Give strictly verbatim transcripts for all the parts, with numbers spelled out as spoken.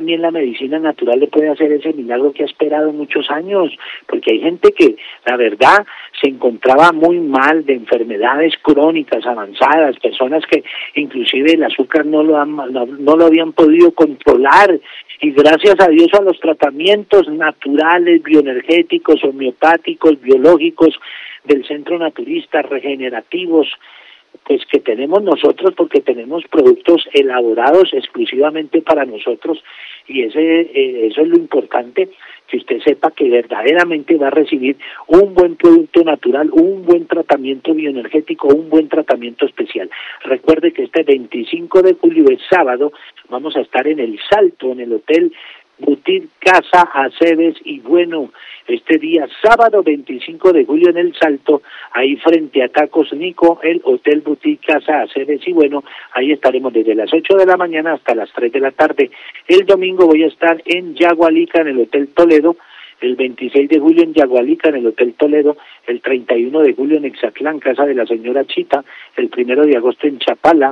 también la medicina natural le puede hacer ese milagro que ha esperado muchos años, porque hay gente que, la verdad, se encontraba muy mal de enfermedades crónicas avanzadas, personas que inclusive el azúcar no lo, han, no, no lo habían podido controlar, y gracias a Dios a los tratamientos naturales, bioenergéticos, homeopáticos, biológicos del Centro Naturista, regenerativos, pues que tenemos nosotros, porque tenemos productos elaborados exclusivamente para nosotros, y ese eh, eso es lo importante, que usted sepa que verdaderamente va a recibir un buen producto natural, un buen tratamiento bioenergético, un buen tratamiento especial. Recuerde que este veinticinco de julio es sábado, vamos a estar en El Salto, en el Hotel Boutique Casa Aceves y Bueno, este día sábado veinticinco de julio en El Salto, ahí frente a Tacos Nico, el Hotel Boutique Casa Aceves y Bueno, ahí estaremos desde las ocho de la mañana hasta las tres de la tarde. El domingo voy a estar en Yagualica, en el Hotel Toledo, el veintiséis de julio en Yagualica, en el Hotel Toledo, el treinta y uno de julio en Exatlán, Casa de la Señora Chita, el primero de agosto en Chapala,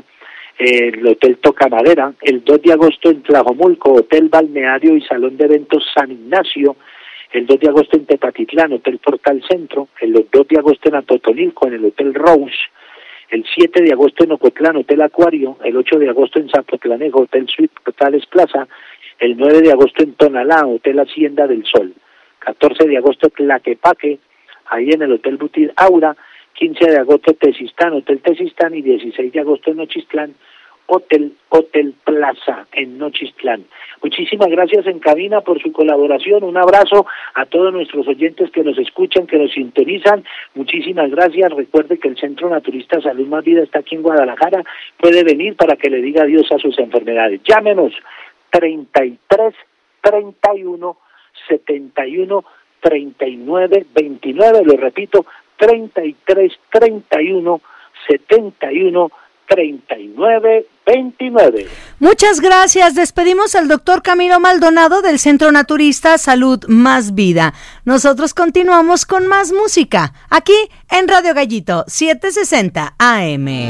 el Hotel Tocamadera, el dos de agosto en Tlajomulco, Hotel Balneario y Salón de Eventos San Ignacio, el dos de agosto en Tepatitlán, Hotel Portal Centro, el dos de agosto en Atotonilco, en el Hotel Rose, el siete de agosto en Ocotlán, Hotel Acuario, el ocho de agosto en Zapotlanejo, Hotel Suite Portales Plaza, el nueve de agosto en Tonalá, Hotel Hacienda del Sol, catorce de agosto Tlaquepaque, ahí en el Hotel Butir Aura, quince de agosto Tesistán, Hotel Tesistán, y dieciséis de agosto en Nochistlán, Hotel Hotel Plaza en Nochistlán. Muchísimas gracias en cabina por su colaboración, un abrazo a todos nuestros oyentes que nos escuchan, que nos sintonizan, muchísimas gracias. Recuerde que el Centro Naturista Salud Más Vida está aquí en Guadalajara, puede venir para que le diga adiós a sus enfermedades. Llámenos treinta y tres, treinta y uno, setenta y uno, treinta y nueve, veintinueve, lo repito, treinta y tres, treinta y uno, setenta y uno, treinta y nueve, veintinueve. Muchas gracias. Despedimos al doctor Camilo Maldonado del Centro Naturista Salud Más Vida. Nosotros continuamos con más música aquí en Radio Gallito setecientos sesenta A M.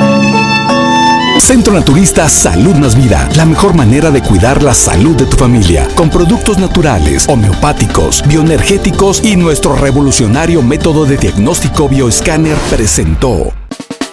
Centro Naturista Salud Más Vida, la mejor manera de cuidar la salud de tu familia, con productos naturales, homeopáticos, bioenergéticos y nuestro revolucionario método de diagnóstico bioescáner presentó